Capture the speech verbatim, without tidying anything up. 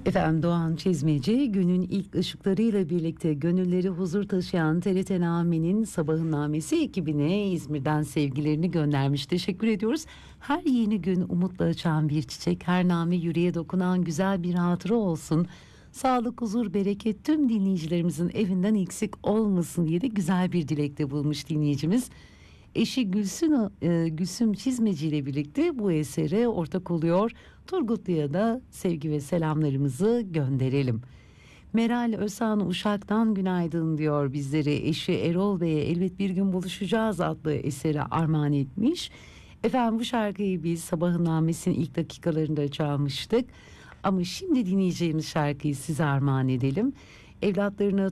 Efendim Doğan Çizmeci günün ilk ışıklarıyla birlikte gönülleri huzur taşıyan T R T Name'nin Sabahın Namesi ekibine İzmir'den sevgilerini göndermiş. Teşekkür ediyoruz. Her yeni gün umutla açan bir çiçek, her name yüreğe dokunan güzel bir hatıra olsun. Sağlık, huzur, bereket tüm dinleyicilerimizin evinden eksik olmasın diye de güzel bir dilekte bulmuş dinleyicimiz. Eşi Gülsüm, e, Gülsüm Çizmeci ile birlikte bu esere ortak oluyor. Turgutlu'ya da sevgi ve selamlarımızı gönderelim. Meral Özhan Uşak'tan günaydın diyor bizlere. Eşi Erol Bey'e elbet bir gün buluşacağız adlı eseri armağan etmiş. Efendim bu şarkıyı biz Sabahın Namesi'nin ilk dakikalarında çalmıştık. Ama şimdi dinleyeceğimiz şarkıyı size armağan edelim. Evlatlarına